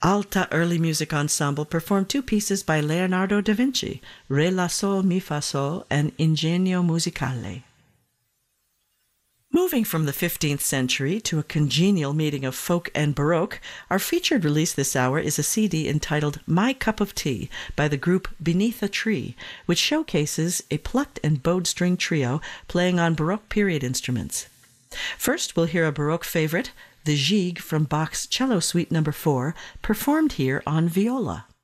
Alta Early Music Ensemble performed two pieces by Leonardo da Vinci, Re la Sol Mi Fa Sol and Ingegno Musicale. Moving from the 15th century to a congenial meeting of folk and Baroque, our featured release this hour is a CD entitled My Cup of Tea by the group Beneath a Tree, which showcases a plucked and bowed string trio playing on Baroque period instruments. First, we'll hear a Baroque favorite, the Gigue from Bach's Cello Suite No. 4, performed here on viola.